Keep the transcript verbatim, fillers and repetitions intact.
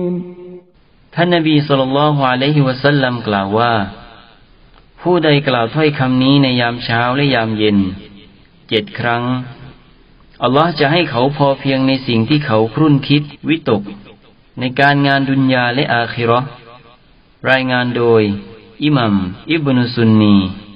ท่านนบีศ็อลลัลลอฮุอะลัยฮิวะซัลลัมกล่าวว่าผู้ใดกล่าวถ้อยคำนี้ในยามเช้าและยามเย็นเจ็ดครั้งอัลลอฮ์จะให้เขาพอเพียงในสิ่งที่เขาครุ่นคิดวิตกในการงานดุนยาและอาคิเราะห์รายงานโดยอิหมัมอิบนุซุนนี